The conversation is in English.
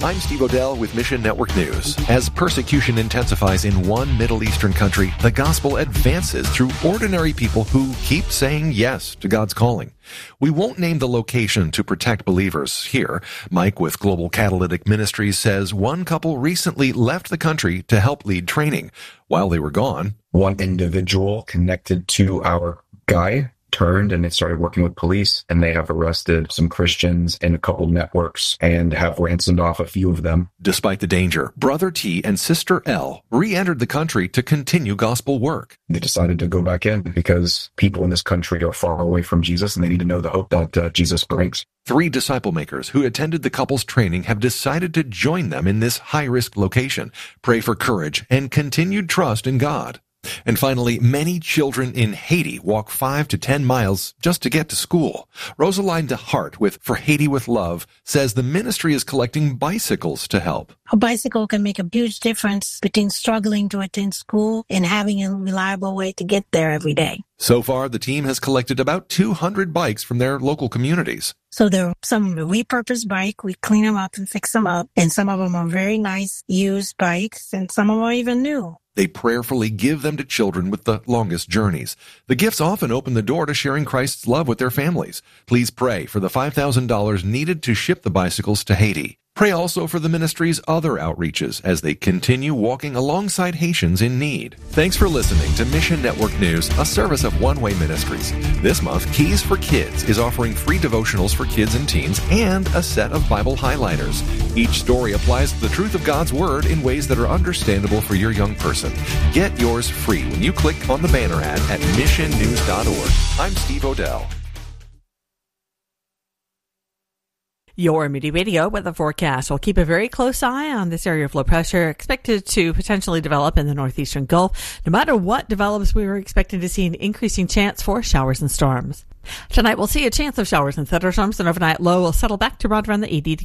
I'm Steve Odell with Mission Network News. As persecution intensifies in one Middle Eastern country, the gospel advances through ordinary people who keep saying yes to God's calling. We won't name the location to protect believers here. Mike with Global Catalytic Ministries says one couple recently left the country to help lead training. While they were gone, one individual connected to our guy turned and they started working with police, and they have arrested some Christians in a couple networks and have ransomed off a few of them. Despite the danger, Brother T and Sister L re-entered the country to continue gospel work. They decided to go back in because people in this country are far away from Jesus and they need to know the hope that Jesus brings. 3 disciple makers who attended the couple's training have decided to join them in this high-risk location. Pray for courage and continued trust in God. And finally, many children in Haiti walk 5 to 10 miles just to get to school. Rosaline DeHart with For Haiti with Love says the ministry is collecting bicycles to help. A bicycle can make a huge difference between struggling to attend school and having a reliable way to get there every day. So far, the team has collected about 200 bikes from their local communities. So there are some repurposed bike. We clean them up and fix them up. And some of them are very nice used bikes, and some of them are even new. They prayerfully give them to children with the longest journeys. The gifts often open the door to sharing Christ's love with their families. Please pray for the $5,000 needed to ship the bicycles to Haiti. Pray also for the ministry's other outreaches as they continue walking alongside Haitians in need. Thanks for listening to Mission Network News, a service of One Way Ministries. This month, Keys for Kids is offering free devotionals for kids and teens and a set of Bible highlighters. Each story applies the truth of God's Word in ways that are understandable for your young person. Get yours free when you click on the banner ad at missionnews.org. I'm Steve Odell. Your Moody Radio weather forecast will keep a very close eye on this area of low pressure expected to potentially develop in the northeastern Gulf. No matter what develops, we are expecting to see an increasing chance for showers and storms. Tonight we'll see a chance of showers and thunderstorms. An overnight low will settle back to right around the 80 degrees.